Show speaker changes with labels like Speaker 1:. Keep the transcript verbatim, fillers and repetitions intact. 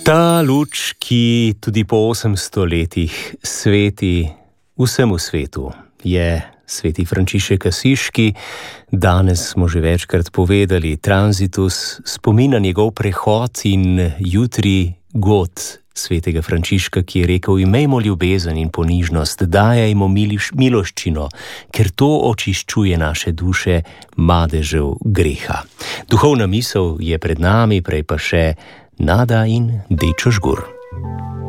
Speaker 1: Ta luč, ki tudi po osemsto letih sveti vsemu svetu, je sveti Frančišek Asiški. Danes smo že večkrat povedali, transitus spomina njegov prehod in jutri god svetega Frančiška, ki je rekel: imejmo ljubezen in ponižnost, dajajmo miloščino, ker to očiščuje naše duše madežev greha. Duhovna misel je pred nami, prej pa še Nada in Dečo Žgur.